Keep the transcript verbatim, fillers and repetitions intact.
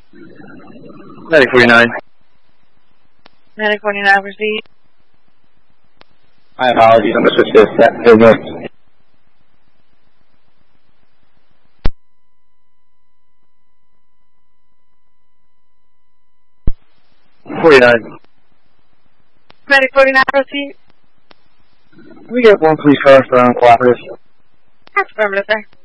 Medic forty-nine. Medic forty-nine, proceed. My apologies, I'm going to switch this that business. forty-nine. Medic forty-nine, proceed. We get one police car from cooperative. Affirmative, sir.